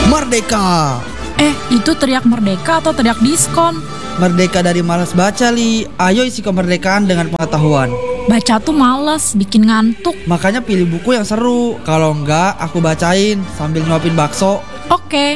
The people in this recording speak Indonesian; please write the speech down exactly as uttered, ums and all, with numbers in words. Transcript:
Merdeka! Eh, itu teriak merdeka atau teriak diskon? Merdeka dari malas baca, Li. Ayo isi kemerdekaan dengan pengetahuan. Baca tuh males, bikin ngantuk. Makanya pilih buku yang seru. Kalau enggak, aku bacain sambil nyuapin bakso. Oke.